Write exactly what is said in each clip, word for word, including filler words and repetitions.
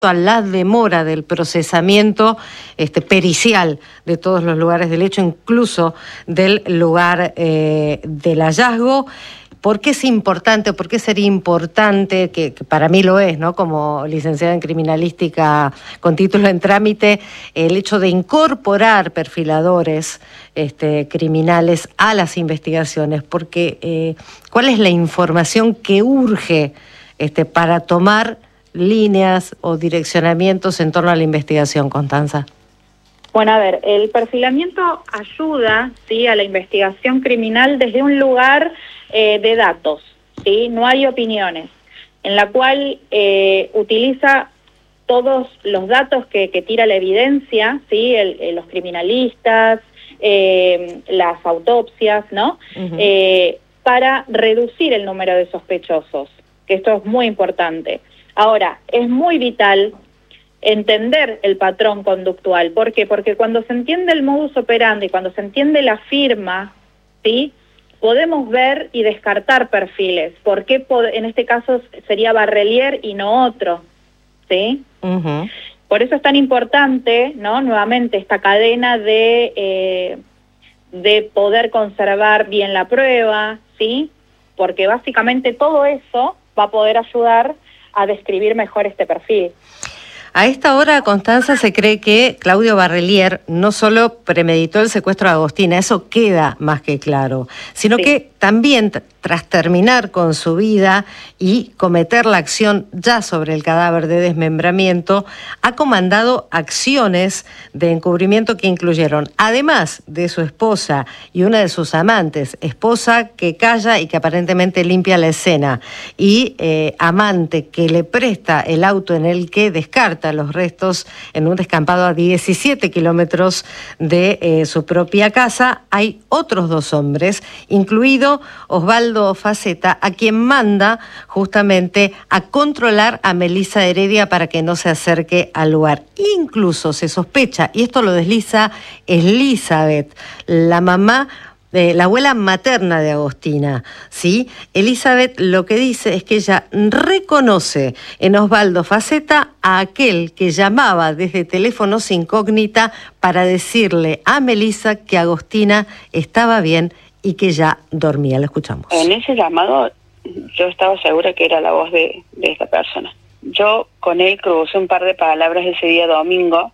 a la demora del procesamiento este, pericial de todos los lugares del hecho, incluso del lugar eh, del hallazgo. ¿Por qué es importante, por qué sería importante, que, que para mí lo es, ¿no?, como licenciada en criminalística con título en trámite, el hecho de incorporar perfiladores este, criminales a las investigaciones? Porque eh, ¿cuál es la información que urge este, para tomar líneas o direccionamientos en torno a la investigación, Constanza? Bueno, a ver, el perfilamiento ayuda, ¿sí?, a la investigación criminal desde un lugar eh, de datos, ¿sí? No hay opiniones, en la cual eh, utiliza todos los datos que, que tira la evidencia, ¿sí?, el, el, los criminalistas, eh, las autopsias, ¿no?, uh-huh. eh, para reducir el número de sospechosos, que esto es muy importante. Ahora, es muy vital entender el patrón conductual. ¿Por qué? Porque cuando se entiende el modus operandi, cuando se entiende la firma, ¿sí?, podemos ver y descartar perfiles. ¿Por qué en este caso sería Barrelier y no otro? ¿Sí? Uh-huh. Por eso es tan importante, ¿no?, nuevamente esta cadena de, eh, de poder conservar bien la prueba, ¿sí?, porque básicamente todo eso va a poder ayudar a describir mejor este perfil. A esta hora, Constanza, se cree que Claudio Barrelier no solo premeditó el secuestro de Agostina, eso queda más que claro, sino sí. que también, tras terminar con su vida y cometer la acción ya sobre el cadáver de desmembramiento, ha comandado acciones de encubrimiento que incluyeron, además de su esposa y una de sus amantes, esposa que calla y que aparentemente limpia la escena, y eh, amante que le presta el auto en el que descarta los restos en un descampado a diecisiete kilómetros de eh, su propia casa. Hay otros dos hombres, incluido Osvaldo Faceta, a quien manda justamente a controlar a Melissa Heredia para que no se acerque al lugar. Incluso se sospecha, y esto lo desliza Elizabeth, la mamá, Eh, la abuela materna de Agostina, ¿sí? Elizabeth lo que dice es que ella reconoce en Osvaldo Faceta a aquel que llamaba desde teléfonos incógnita para decirle a Melissa que Agostina estaba bien y que ya dormía. Lo escuchamos. En ese llamado yo estaba segura que era la voz de, de esta persona. Yo con él crucé un par de palabras ese día domingo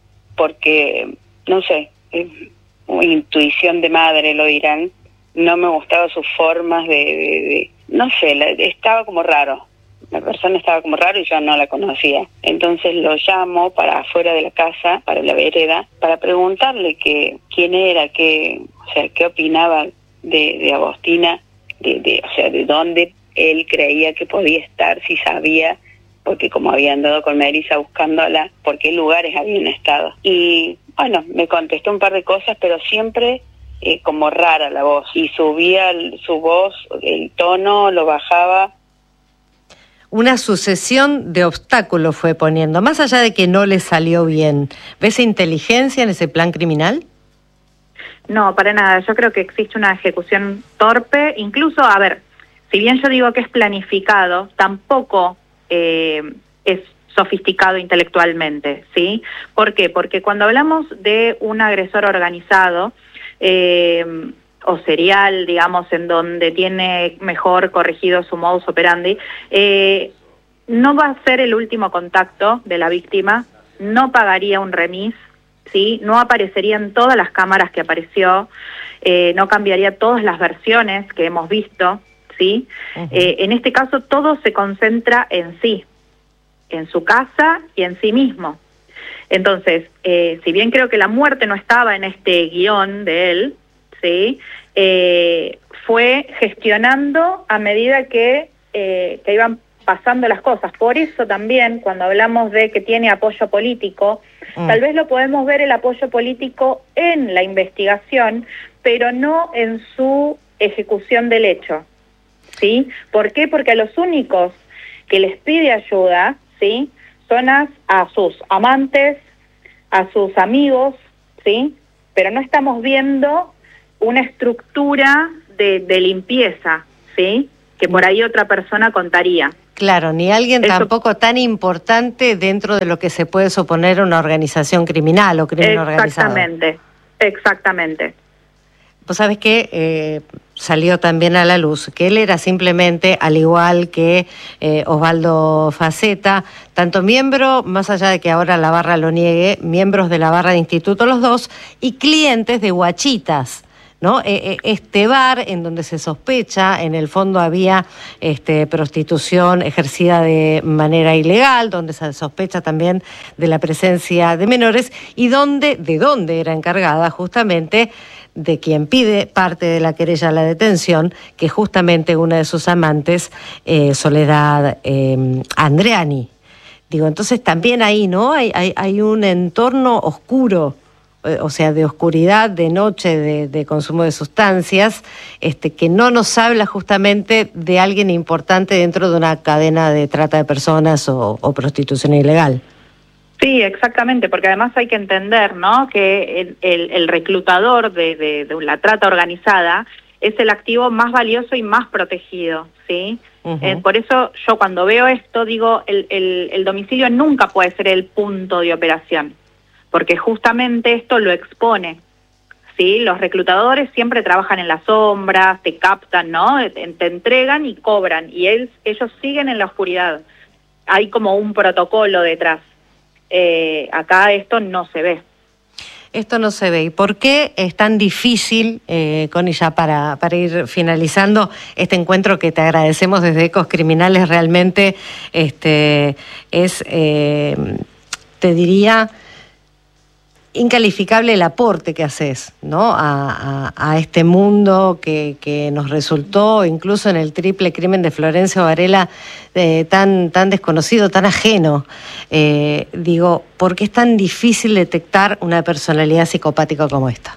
porque, no sé... Eh, intuición de madre, lo dirán, no me gustaban sus formas de, de, de no sé, la, estaba como raro, la persona estaba como raro y yo no la conocía. Entonces lo llamo para afuera de la casa, para la vereda, para preguntarle que quién era, qué, o sea, qué opinaba de, de Agostina, de, de, o sea, de dónde él creía que podía estar, si sabía, porque como había andado con Melissa buscándola, por qué lugares habían estado. Y bueno, me contestó un par de cosas, pero siempre eh, como rara la voz. Y subía el, su voz, el tono, lo bajaba. Una sucesión de obstáculos fue poniendo, más allá de que no le salió bien. ¿Ves inteligencia en ese plan criminal? No, para nada. Yo creo que existe una ejecución torpe. Incluso, a ver, si bien yo digo que es planificado, tampoco eh, es sofisticado intelectualmente, ¿sí? ¿Por qué? Porque cuando hablamos de un agresor organizado eh, o serial, digamos, en donde tiene mejor corregido su modus operandi, eh, no va a ser el último contacto de la víctima, no pagaría un remis, ¿sí? No aparecería en todas las cámaras que apareció, eh, no cambiaría todas las versiones que hemos visto, ¿sí? Uh-huh. Eh, en este caso todo se concentra en sí, en su casa y en sí mismo. Entonces, eh, si bien creo que la muerte no estaba en este guión de él, ¿sí? Eh, fue gestionando a medida que, eh, que iban pasando las cosas. Por eso también, cuando hablamos de que tiene apoyo político, mm. tal vez lo podemos ver el apoyo político en la investigación, pero no en su ejecución del hecho, ¿sí? ¿Por qué? Porque a los únicos que les pide ayuda, ¿sí?, son a, a sus amantes, a sus amigos, ¿sí? Pero no estamos viendo una estructura de, de limpieza, ¿sí?, que por ahí otra persona contaría. Claro, ni alguien Eso, tampoco tan importante dentro de lo que se puede suponer una organización criminal o crimen organizado. Exactamente, exactamente. Vos sabés que eh, salió también a la luz que él era simplemente, al igual que eh, Osvaldo Faceta, tanto miembro, más allá de que ahora la barra lo niegue, miembros de la barra de instituto los dos, y clientes de Guachitas, ¿no? Este bar en donde se sospecha, en el fondo había este, prostitución ejercida de manera ilegal, donde se sospecha también de la presencia de menores y donde, de dónde era encargada justamente de quien pide parte de la querella a la detención, que justamente una de sus amantes, eh, Soledad eh, Andreani. Digo, entonces también ahí, ¿no? Hay, hay, hay un entorno oscuro, o sea, de oscuridad, de noche, de, de consumo de sustancias, este, que no nos habla justamente de alguien importante dentro de una cadena de trata de personas o, o prostitución ilegal. Sí, exactamente, porque además hay que entender, ¿no?, que el, el, el reclutador de, de, de la trata organizada es el activo más valioso y más protegido, ¿sí? Uh-huh. Eh, por eso yo cuando veo esto digo, el, el, el domicilio nunca puede ser el punto de operación, porque justamente esto lo expone, ¿sí? Los reclutadores siempre trabajan en las sombras, te captan, ¿no?, te, te entregan y cobran, y él, ellos siguen en la oscuridad. Hay como un protocolo detrás. Eh, acá esto no se ve. Esto no se ve. ¿Y por qué es tan difícil, eh, Connie, ya para, para ir finalizando este encuentro que te agradecemos desde Ecos Criminales? Realmente este, es, eh, te diría, incalificable el aporte que haces, ¿no?, a, a, a este mundo que, que nos resultó, incluso en el triple crimen de Florencio Varela, eh, tan, tan desconocido, tan ajeno. Eh, digo, ¿por qué es tan difícil detectar una personalidad psicopática como esta?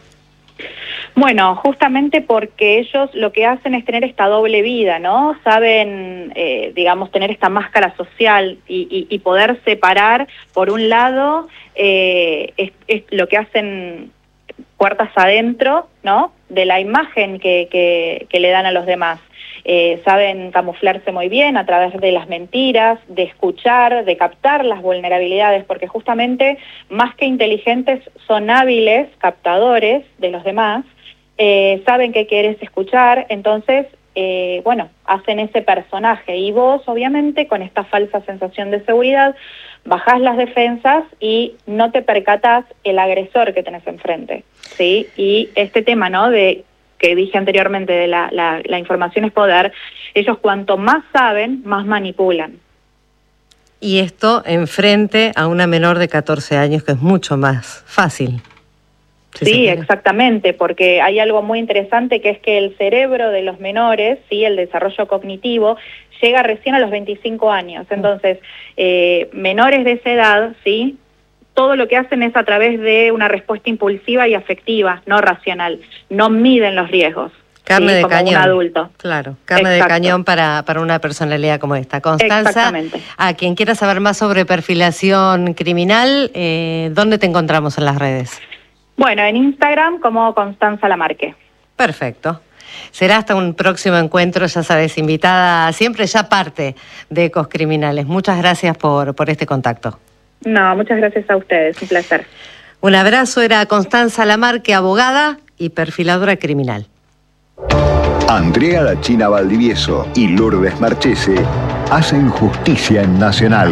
Bueno, justamente porque ellos lo que hacen es tener esta doble vida, ¿no? Saben, eh, digamos, tener esta máscara social y, y, y poder separar, por un lado, eh, es, es lo que hacen puertas adentro, ¿no?, de la imagen que, que, que le dan a los demás. Eh, saben camuflarse muy bien a través de las mentiras, de escuchar, de captar las vulnerabilidades, porque justamente, más que inteligentes, son hábiles captadores de los demás. Eh, saben qué quieres escuchar, entonces, eh, bueno, hacen ese personaje y vos, obviamente, con esta falsa sensación de seguridad, bajás las defensas y no te percatás el agresor que tenés enfrente, ¿sí? Y este tema, ¿no?, de que dije anteriormente, de la, la, la información es poder, ellos cuanto más saben, más manipulan. Y esto enfrente a una menor de catorce años, que es mucho más fácil. Si sí, exactamente, porque hay algo muy interesante, que es que el cerebro de los menores, sí, el desarrollo cognitivo, llega recién a los veinticinco años. Entonces, eh, menores de esa edad, sí, todo lo que hacen es a través de una respuesta impulsiva y afectiva, no racional. No miden los riesgos. Carne ¿sí? de como cañón. Un adulto. Claro, carne Exacto. de cañón para, para una personalidad como esta. Constanza, a quien quiera saber más sobre perfilación criminal, eh, ¿dónde te encontramos en las redes? Bueno, en Instagram como Constanza Lamarque. Perfecto. Será hasta un próximo encuentro, ya sabes, invitada siempre, ya parte de Ecos Criminales. Muchas gracias por, por este contacto. No, muchas gracias a ustedes, un placer. Un abrazo, era Constanza Lamarque, abogada y perfiladora criminal. Andrea La China Valdivieso y Lourdes Marchese hacen justicia en Nacional.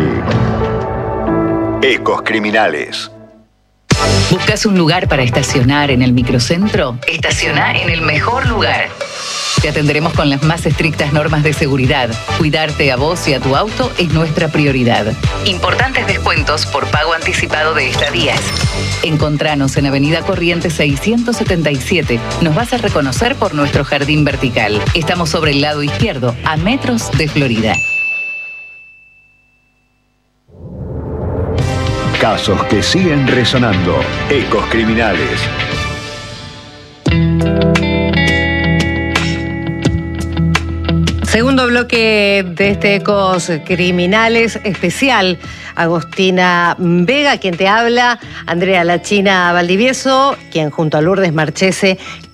Ecos Criminales. ¿Buscas un lugar para estacionar en el microcentro? Estaciona en el mejor lugar. Te atenderemos con las más estrictas normas de seguridad. Cuidarte a vos y a tu auto es nuestra prioridad. Importantes descuentos por pago anticipado de estadías. Encontranos en Avenida Corrientes seiscientos setenta y siete. Nos vas a reconocer por nuestro jardín vertical. Estamos sobre el lado izquierdo, a metros de Florida. Casos que siguen resonando. Ecos Criminales. Segundo bloque de este Ecos Criminales especial. Agostina Vega, quien te habla, Andrea La China Valdivieso, quien junto a Lourdes Marchese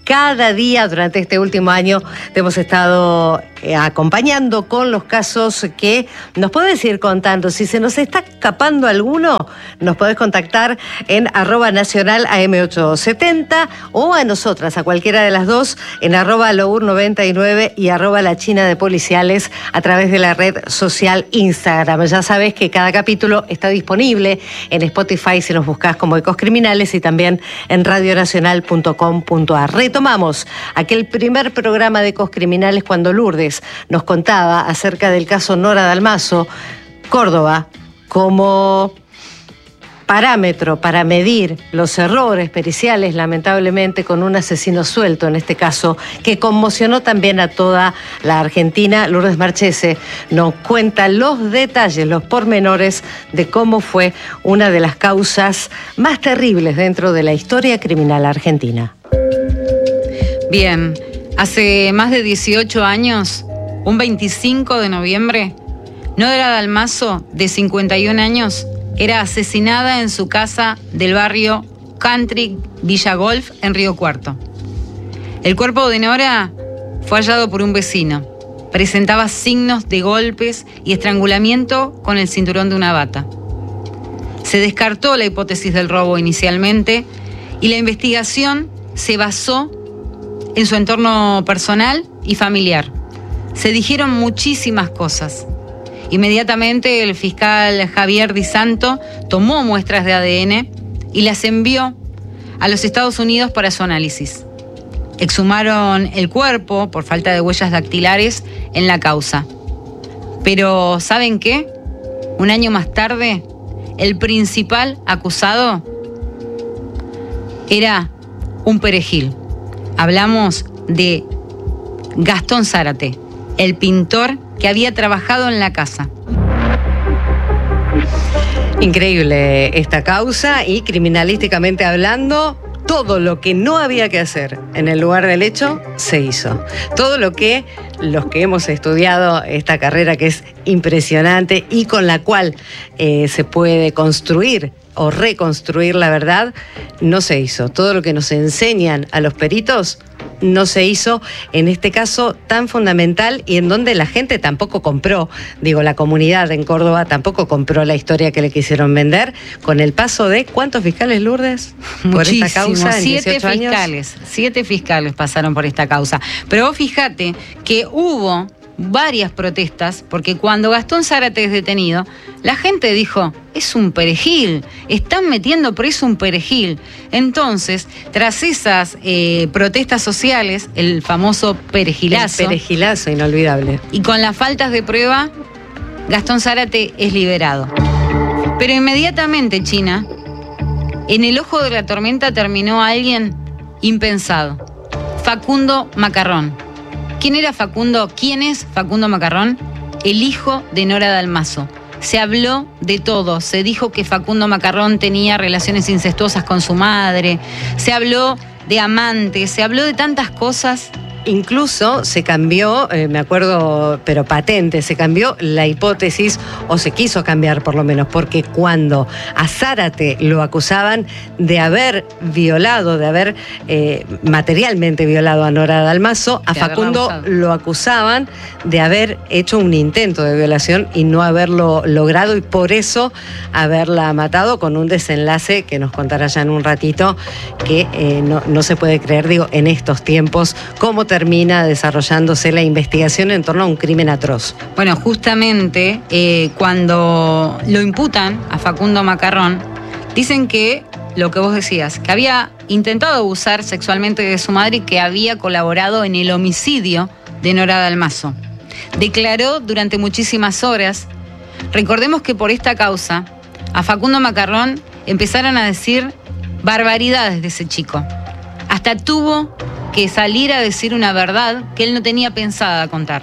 cada día durante este último año te hemos estado eh, acompañando con los casos que nos podés ir contando. Si se nos está escapando alguno, nos podés contactar en arroba nacional A M ochocientos setenta o a nosotras, a cualquiera de las dos, en arroba lour noventa y nueve y arroba la China de Policiales a través de la red social Instagram. Ya sabes que cada capítulo está disponible en Spotify si nos buscas como Ecos Criminales y también en radionacional punto com punto a r. Retomamos aquel primer programa de Ecos Criminales cuando Lourdes nos contaba acerca del caso Nora Dalmazo, Córdoba, como parámetro para medir los errores periciales, lamentablemente, con un asesino suelto, en este caso, que conmocionó también a toda la Argentina. Lourdes Marchese nos cuenta los detalles, los pormenores de cómo fue una de las causas más terribles dentro de la historia criminal argentina. Bien, hace más de dieciocho años, un veinticinco de noviembre, Nora Dalmazo, de cincuenta y un años, era asesinada en su casa del barrio Country Villa Golf en Río Cuarto. El cuerpo de Nora fue hallado por un vecino. Presentaba signos de golpes y estrangulamiento con el cinturón de una bata. Se descartó la hipótesis del robo inicialmente y la investigación se basó en su entorno personal y familiar. Se dijeron muchísimas cosas. Inmediatamente el fiscal Javier Di Santo tomó muestras de A D N y las envió a los Estados Unidos para su análisis. Exhumaron el cuerpo por falta de huellas dactilares en la causa. Pero ¿saben qué? Un año más tarde, el principal acusado era un perejil. Hablamos de Gastón Zárate, el pintor que había trabajado en la casa. Increíble esta causa y criminalísticamente hablando, todo lo que no había que hacer en el lugar del hecho se hizo. Todo lo que los que hemos estudiado esta carrera que es impresionante y con la cual eh, se puede construir o reconstruir la verdad, no se hizo. Todo lo que nos enseñan a los peritos no se hizo en este caso tan fundamental y en donde la gente tampoco compró, digo, la comunidad en Córdoba tampoco compró la historia que le quisieron vender con el paso de ¿cuántos fiscales, Lourdes? Por Muchísimo, esta causa en siete dieciocho años. fiscales, siete fiscales pasaron por esta causa. Pero vos fíjate que hubo varias protestas, porque cuando Gastón Zárate es detenido, la gente dijo, es un perejil, están metiendo preso un perejil. Entonces, tras esas eh, protestas sociales, el famoso perejilazo. El perejilazo, inolvidable. Y con las faltas de prueba, Gastón Zárate es liberado. Pero inmediatamente, China, en el ojo de la tormenta terminó alguien impensado, Facundo Macarrón. ¿Quién era Facundo? ¿Quién es Facundo Macarrón? El hijo de Nora Dalmazo. Se habló de todo. Se dijo que Facundo Macarrón tenía relaciones incestuosas con su madre. Se habló de amantes. Se habló de tantas cosas. Incluso se cambió, eh, me acuerdo, pero patente, se cambió la hipótesis, o se quiso cambiar por lo menos, porque cuando a Zárate lo acusaban de haber violado, de haber eh, materialmente violado a Nora Dalmazo, a Facundo lo acusaban de haber hecho un intento de violación y no haberlo logrado, y por eso haberla matado, con un desenlace que nos contará ya en un ratito, que eh, no, no se puede creer, digo, en estos tiempos, cómo termina desarrollándose la investigación en torno a un crimen atroz. Bueno, justamente eh, cuando lo imputan a Facundo Macarrón, dicen que lo que vos decías, que había intentado abusar sexualmente de su madre y que había colaborado en el homicidio de Nora Dalmazo. Declaró durante muchísimas horas. Recordemos que por esta causa a Facundo Macarrón empezaron a decir barbaridades de ese chico. Hasta tuvo que salir a decir una verdad que él no tenía pensada contar,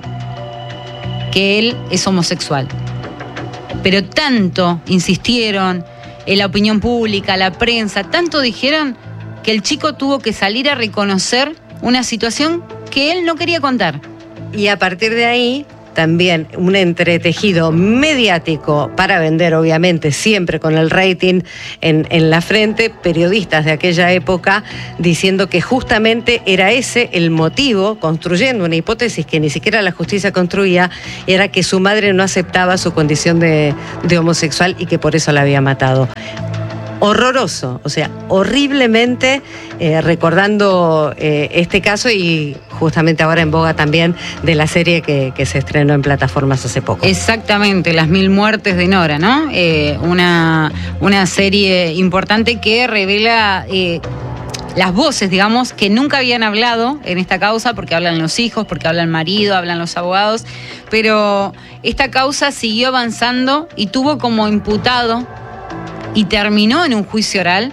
que él es homosexual. Pero tanto insistieron en la opinión pública, la prensa, tanto dijeron que el chico tuvo que salir a reconocer una situación que él no quería contar. Y a partir de ahí también un entretejido mediático para vender, obviamente, siempre con el rating en, en la frente, periodistas de aquella época diciendo que justamente era ese el motivo, construyendo una hipótesis que ni siquiera la justicia construía, era que su madre no aceptaba su condición de, de homosexual y que por eso la había matado. Horroroso, o sea, horriblemente eh, recordando eh, este caso y justamente ahora en boga también de la serie que, que se estrenó en plataformas hace poco. Exactamente, Las Mil Muertes de Nora, ¿no? Eh, una, una serie importante que revela eh, las voces, digamos, que nunca habían hablado en esta causa, porque hablan los hijos, porque habla el marido, hablan los abogados, pero esta causa siguió avanzando y tuvo como imputado y terminó en un juicio oral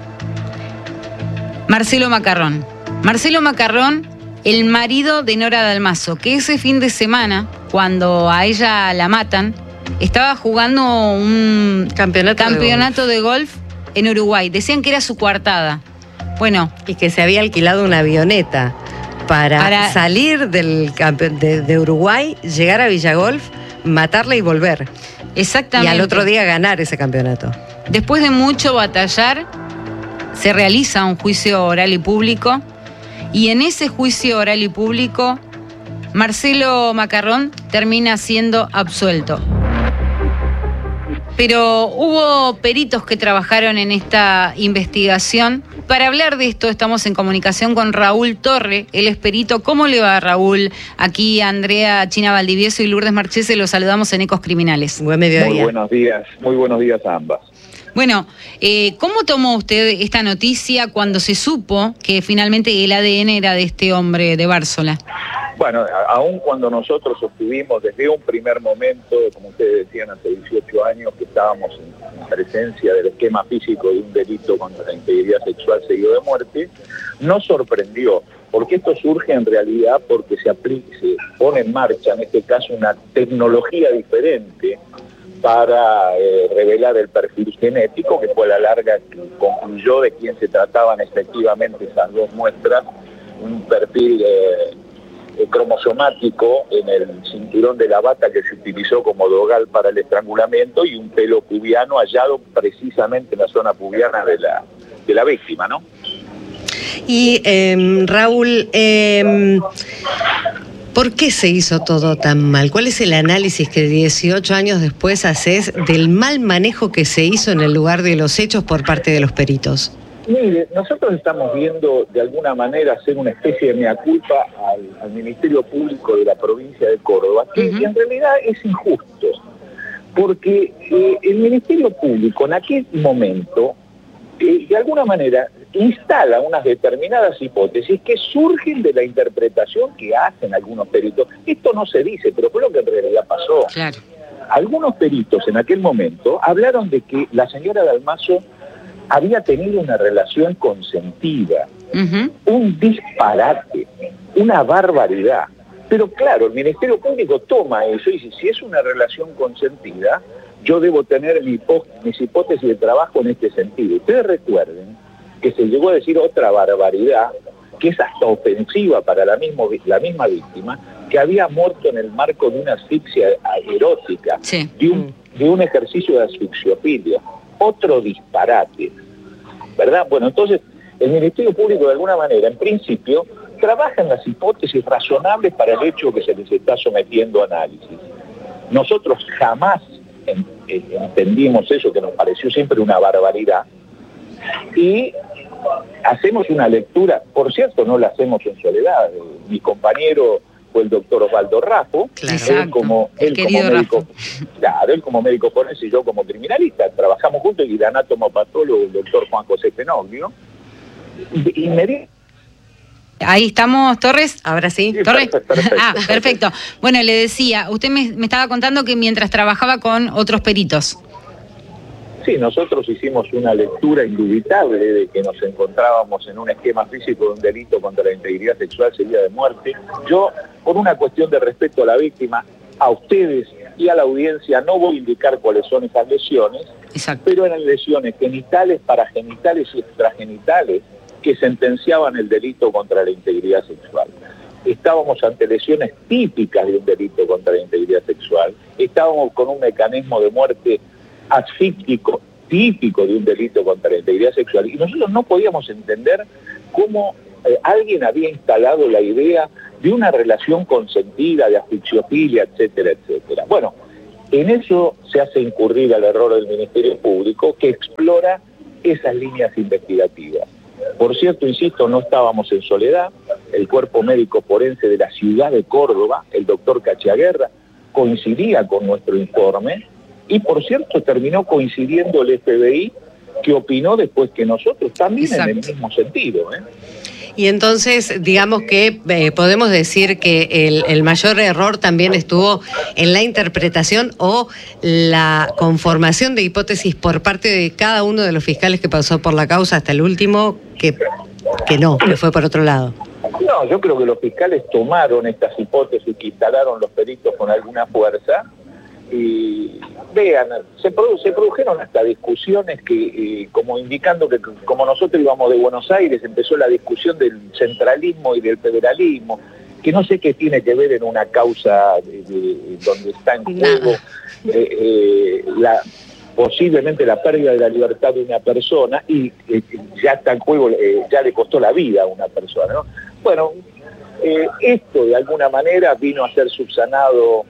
Marcelo Macarrón. Marcelo Macarrón, el marido de Nora Dalmaso, que ese fin de semana, cuando a ella la matan, estaba jugando un campeonato, campeonato de, golf. de golf en Uruguay. Decían que era su coartada. Bueno. Y que se había alquilado una avioneta para, para... salir del de, de Uruguay, llegar a Villagolf, matarla y volver. Exactamente. Y al otro día ganar ese campeonato. Después de mucho batallar, se realiza un juicio oral y público, y en ese juicio oral y público, Marcelo Macarrón termina siendo absuelto. Pero hubo peritos que trabajaron en esta investigación. Para hablar de esto estamos en comunicación con Raúl Torre, él es perito. ¿Cómo le va, Raúl? Aquí Andrea China Valdivieso y Lourdes Marchese los saludamos en Ecos Criminales. Buen mediodía. Muy buenos días, muy buenos días a ambas. Bueno, eh, ¿cómo tomó usted esta noticia cuando se supo que finalmente el A D N era de este hombre de Bársola? Bueno, aún cuando nosotros obtuvimos desde un primer momento, como ustedes decían, hace dieciocho años, que estábamos en, en presencia del esquema físico de un delito contra la integridad sexual seguido de muerte, nos sorprendió, porque esto surge en realidad porque se, aplica, se pone en marcha, en este caso, una tecnología diferente para eh, revelar el perfil genético, que fue a la larga que concluyó de quién se trataban efectivamente esas dos muestras, un perfil eh, eh, cromosomático en el cinturón de la bata que se utilizó como dogal para el estrangulamiento y un pelo pubiano hallado precisamente en la zona pubiana de la, de la víctima, ¿no? Y eh, Raúl, eh, ¿por qué se hizo todo tan mal? ¿Cuál es el análisis que dieciocho años después haces del mal manejo que se hizo en el lugar de los hechos por parte de los peritos? Mire, nosotros estamos viendo de alguna manera hacer una especie de mea culpa al, al Ministerio Público de la provincia de Córdoba, que uh-huh. en realidad es injusto, porque eh, el Ministerio Público en aquel momento, eh, de alguna manera, instala unas determinadas hipótesis que surgen de la interpretación que hacen algunos peritos. Esto no se dice, pero fue lo que en realidad pasó. Claro. Algunos peritos en aquel momento hablaron de que la señora Dalmaso había tenido una relación consentida, uh-huh. un disparate, una barbaridad. Pero claro, el Ministerio Público toma eso y dice, si es una relación consentida, yo debo tener mi hipó- mis hipótesis de trabajo en este sentido. Ustedes recuerden que se llegó a decir otra barbaridad, que es hasta ofensiva para la, mismo, la misma víctima, que había muerto en el marco de una asfixia erótica, sí. de, un, de un ejercicio de asfixiofilia. Otro disparate, ¿verdad? Bueno, entonces, el Ministerio Público, de alguna manera, en principio, trabaja en las hipótesis razonables para el hecho que se les está sometiendo a análisis. Nosotros jamás en, en, entendimos eso, que nos pareció siempre una barbaridad, y hacemos una lectura, por cierto, no la hacemos en soledad. Mi compañero fue el doctor Osvaldo Raffo, claro. él como, él como médico, claro, él como médico forense y yo como criminalista, trabajamos juntos, y el anatomopatólogo, el doctor Juan José Fenoglio, y, y me di... Ahí estamos, Torres. Ahora sí. sí Torres. Perfecto, perfecto. Ah, perfecto. Bueno, le decía, usted me, me estaba contando que mientras trabajaba con otros peritos. Sí, nosotros hicimos una lectura indubitable de que nos encontrábamos en un esquema físico de un delito contra la integridad sexual seguida de muerte. Yo, por una cuestión de respeto a la víctima, a ustedes y a la audiencia, no voy a indicar cuáles son esas lesiones, Exacto. pero eran lesiones genitales, paragenitales y extragenitales que sentenciaban el delito contra la integridad sexual. estábamos ante lesiones típicas de un delito contra la integridad sexual, estábamos con un mecanismo de muerte asfíctico típico de un delito contra la integridad sexual, y nosotros no podíamos entender cómo eh, alguien había instalado la idea de una relación consentida, de asfixiofilia, etcétera, etcétera. Bueno, en eso se hace incurrir al error del Ministerio Público, que explora esas líneas investigativas. Por cierto, insisto, no estábamos en soledad. El cuerpo médico forense de la ciudad de Córdoba, el doctor Cachiaguerra, coincidía con nuestro informe, y por cierto terminó coincidiendo el F B I, que opinó después que nosotros, también Exacto. en el mismo sentido, ¿eh? Y entonces, digamos que eh, podemos decir que el, el mayor error también estuvo en la interpretación o la conformación de hipótesis por parte de cada uno de los fiscales que pasó por la causa, hasta el último, que, que no, que fue por otro lado. No, yo creo que los fiscales tomaron estas hipótesis que instalaron los peritos con alguna fuerza, y vean, se, produ se produjeron hasta discusiones que, eh, como indicando que como nosotros íbamos de Buenos Aires, empezó la discusión del centralismo y del federalismo, que no sé qué tiene que ver en una causa de, de, donde está en juego eh, eh, la, posiblemente la pérdida de la libertad de una persona, y eh, ya está en juego, eh, ya le costó la vida a una persona, ¿no? Bueno, eh, esto de alguna manera vino a ser subsanado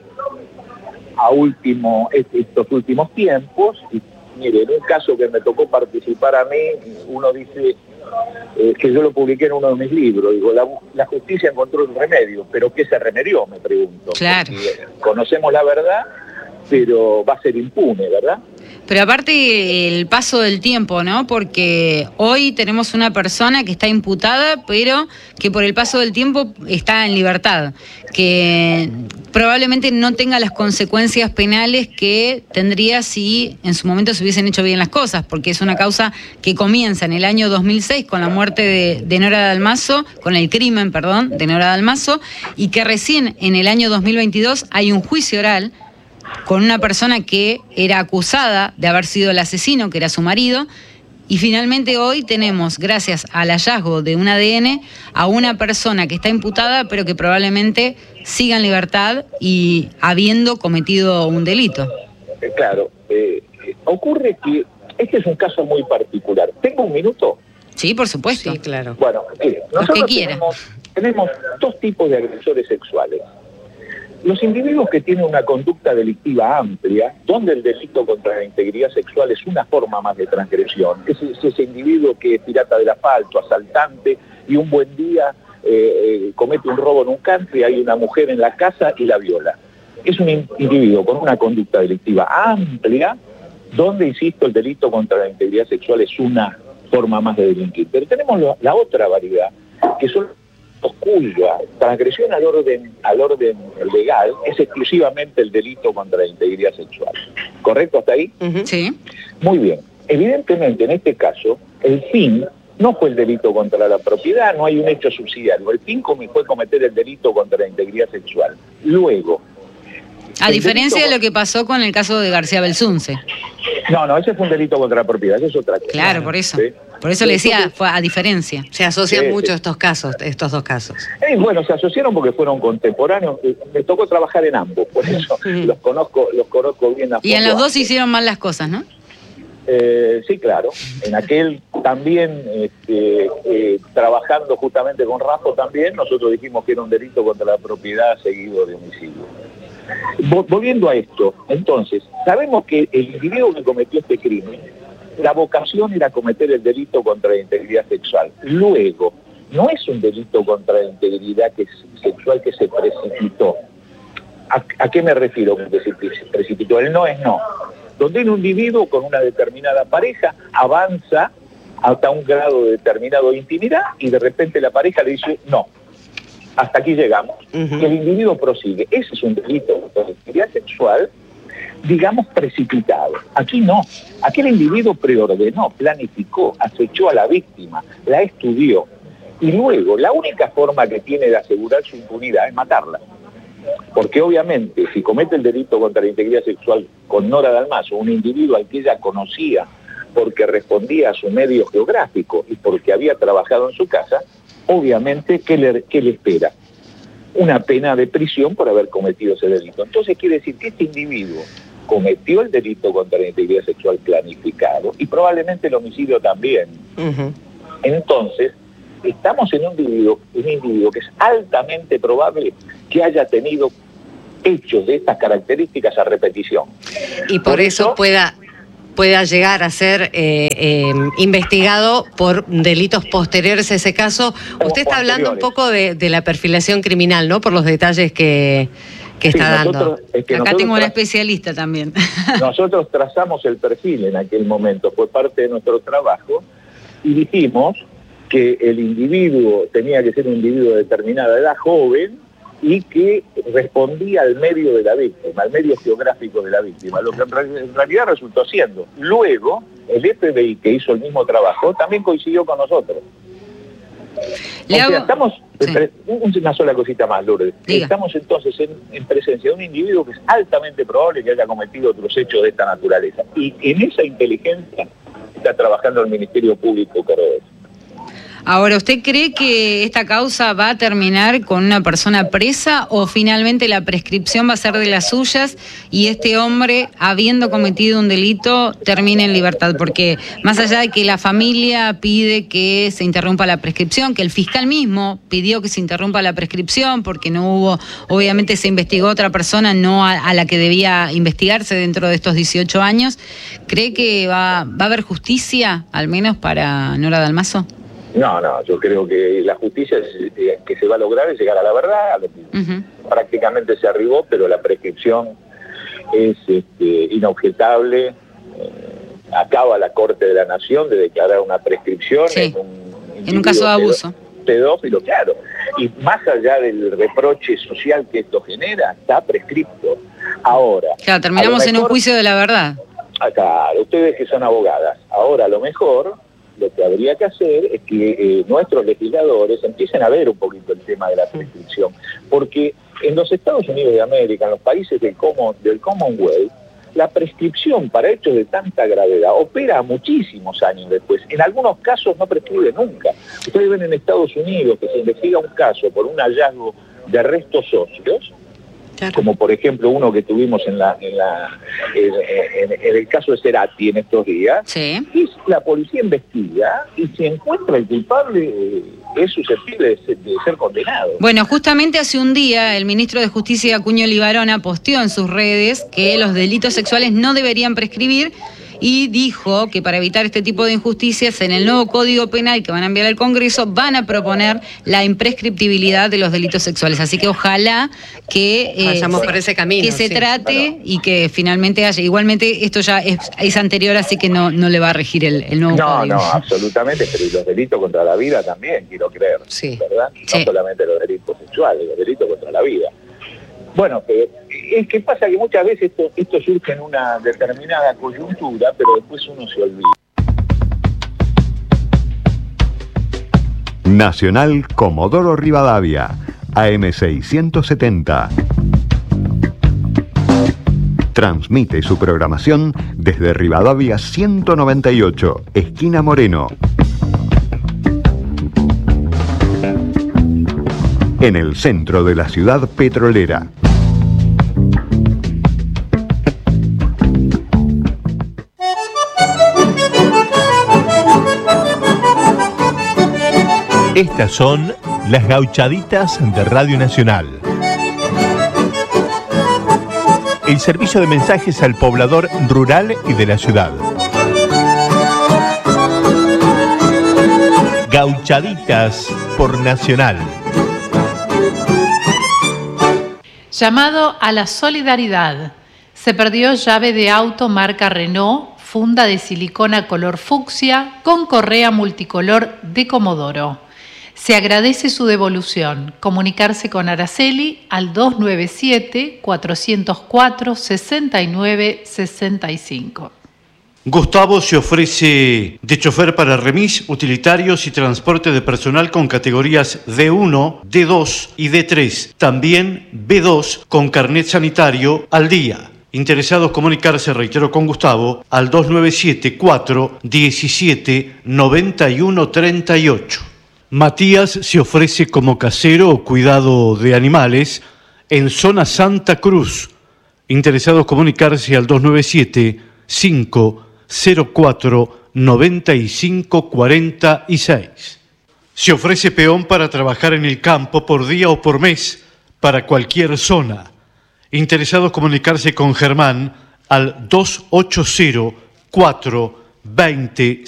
a último, estos últimos tiempos, y mire, en un caso que me tocó participar a mí, uno dice eh, que yo lo publiqué en uno de mis libros, digo, la, la justicia encontró un remedio, pero ¿qué se remedió? Me pregunto. Claro. Porque conocemos la verdad, pero va a ser impune, ¿verdad? Pero aparte el paso del tiempo, ¿no? Porque hoy tenemos una persona que está imputada, pero que por el paso del tiempo está en libertad, que probablemente no tenga las consecuencias penales que tendría si en su momento se hubiesen hecho bien las cosas, porque es una causa que comienza en el año dos mil seis con la muerte de, de Nora Dalmazo, con el crimen, perdón, de Nora Dalmazo, y que recién en el año dos mil veintidós hay un juicio oral con una persona que era acusada de haber sido el asesino, que era su marido, y finalmente hoy tenemos, gracias al hallazgo de un A D N, a una persona que está imputada, pero que probablemente siga en libertad y habiendo cometido un delito. Eh, claro, eh, ocurre que este es un caso muy particular. ¿Tengo un minuto? Sí, por supuesto. Sí, claro. Bueno, eh, nosotros tenemos, tenemos dos tipos de agresores sexuales. Los individuos que tienen una conducta delictiva amplia, donde el delito contra la integridad sexual es una forma más de transgresión, es, es ese individuo que es pirata del asfalto, asaltante, y un buen día eh, eh, comete un robo en un country, hay una mujer en la casa y la viola. Es un individuo con una conducta delictiva amplia, donde, insisto, el delito contra la integridad sexual es una forma más de delinquir. Pero tenemos lo, la otra variedad, que son cuya transgresión al orden al orden legal es exclusivamente el delito contra la integridad sexual. ¿Correcto hasta ahí? Uh-huh. Sí. Muy bien. Evidentemente, en este caso, el fin no fue el delito contra la propiedad, no hay un hecho subsidiario. El fin fue cometer el delito contra la integridad sexual. Luego... A diferencia de lo que pasó con el caso de García Belsunce. No, no, ese fue un delito contra la propiedad, eso es otra cosa. Claro, por eso. ¿Sí? Por eso le decía, fue a diferencia. Se asocian sí, mucho sí. estos casos, estos dos casos. Eh, bueno, se asociaron porque fueron contemporáneos. Me tocó trabajar en ambos, por eso sí. los conozco los conozco bien. A y en los dos se hicieron mal las cosas, ¿no? Eh, sí, claro. En aquel también, este, eh, trabajando justamente con Rafa también, nosotros dijimos que era un delito contra la propiedad seguido de homicidio. Volviendo a esto, entonces, sabemos que el individuo que cometió este crimen, la vocación era cometer el delito contra la integridad sexual. Luego, no es un delito contra la integridad que, sexual que se precipitó. ¿A, a qué me refiero con que se precipitó? El no es no. Donde un individuo con una determinada pareja avanza hasta un grado de determinado de intimidad y de repente la pareja le dice no. Hasta aquí llegamos. Uh-huh. Y el individuo prosigue. Ese es un delito contra la integridad sexual, digamos, precipitado. Aquí no. Aquí el individuo preordenó, planificó, acechó a la víctima, la estudió. Y luego, la única forma que tiene de asegurar su impunidad es matarla. Porque obviamente, si comete el delito contra la integridad sexual con Nora Dalmazo, un individuo al que ella conocía porque respondía a su medio geográfico y porque había trabajado en su casa, obviamente, ¿qué le, qué le espera? una pena de prisión por haber cometido ese delito. Entonces quiere decir que este individuo cometió el delito contra la integridad sexual planificado y probablemente el homicidio también. Uh-huh. Entonces, estamos en un individuo, un individuo que es altamente probable que haya tenido hechos de estas características a repetición. Y por, por eso, eso pueda... pueda llegar a ser eh, eh, investigado por delitos posteriores a ese caso. Usted está hablando un poco de, de la perfilación criminal, ¿no? Por los detalles que, que está sí, dando. Es que Acá tengo una especialista también. Nosotros trazamos el perfil en aquel momento, fue parte de nuestro trabajo, y dijimos que el individuo tenía que ser un individuo de determinada edad, joven, y que respondía al medio de la víctima, al medio geográfico de la víctima, lo que en realidad resultó siendo. Luego, el F B I, que hizo el mismo trabajo, también coincidió con nosotros. O sea, estamos, sí. Una sola cosita más, Lourdes. Diga. Estamos entonces en, en presencia de un individuo que es altamente probable que haya cometido otros hechos de esta naturaleza. Y en esa inteligencia está trabajando el Ministerio Público cordobés. Ahora, ¿usted cree que esta causa va a terminar con una persona presa o finalmente la prescripción va a ser de las suyas y este hombre, habiendo cometido un delito, termine en libertad? Porque más allá de que la familia pide que se interrumpa la prescripción, que el fiscal mismo pidió que se interrumpa la prescripción porque no hubo, obviamente se investigó a otra persona, no a, a la que debía investigarse dentro de estos dieciocho años, ¿cree que va, va a haber justicia, al menos para Nora Dalmazo? No, no, yo creo que la justicia es, eh, que se va a lograr es llegar a la verdad, a lo que uh-huh. prácticamente se arribó, pero la prescripción es este, inobjetable. Eh, acaba la Corte de la Nación de declarar una prescripción sí. en un, en un caso de abuso. Pedófilo, claro. Y más allá del reproche social que esto genera, está prescripto. Ahora... Claro, terminamos mejor, en un juicio de la verdad. Claro, ustedes que son abogadas, ahora a lo mejor... lo que habría que hacer es que eh, nuestros legisladores empiecen a ver un poquito el tema de la prescripción, porque en los Estados Unidos de América, en los países del, Common, del Commonwealth, la prescripción para hechos de tanta gravedad opera muchísimos años después. En algunos casos no prescribe nunca. Ustedes ven en Estados Unidos que se investiga un caso por un hallazgo de restos óseos, claro. como por ejemplo uno que tuvimos en la en la en, en, en el caso de Cerati en estos días, sí. y la policía investiga y si encuentra el culpable eh, es susceptible de ser, de ser condenado. Bueno, justamente hace un día el ministro de Justicia, Acuña Libarona, posteó en sus redes que los delitos sexuales no deberían prescribir y dijo que para evitar este tipo de injusticias en el nuevo Código Penal que van a enviar al Congreso van a proponer la imprescriptibilidad de los delitos sexuales. Así que ojalá que eh, vayamos por ese camino, que se sí. trate bueno. y que finalmente haya. Igualmente esto ya es, es anterior, así que no, no le va a regir el, el nuevo no, Código. No, no, absolutamente, pero los delitos contra la vida también, quiero creer, sí. ¿verdad? No sí. solamente los delitos sexuales, los delitos contra la vida. Bueno, pero es que pasa que muchas veces esto, esto surge en una determinada coyuntura, pero después uno se olvida. Nacional Comodoro Rivadavia, A M seiscientos setenta. Transmite su programación desde Rivadavia ciento noventa y ocho, esquina Moreno. En el centro de la ciudad petrolera. Estas son las gauchaditas de Radio Nacional. El servicio de mensajes al poblador rural y de la ciudad. Gauchaditas por Nacional. Llamado a la solidaridad. Se perdió llave de auto marca Renault, funda de silicona color fucsia con correa multicolor de Comodoro. Se agradece su devolución. Comunicarse con Araceli al dos nueve siete, cuatro cero cuatro, seis nueve seis cinco. Gustavo se ofrece de chofer para remis, utilitarios y transporte de personal con categorías D uno, D dos y D tres. También B dos con carnet sanitario al día. Interesados comunicarse, reitero, con Gustavo al dos nueve siete, cuatro uno siete, nueve uno tres ocho. Matías se ofrece como casero o cuidado de animales en zona Santa Cruz. Interesados comunicarse al dos nueve siete, cinco cero cuatro, nueve cinco cuatro seis. Se ofrece peón para trabajar en el campo por día o por mes para cualquier zona. Interesados comunicarse con Germán al dos ocho cero, cuatro dos cero,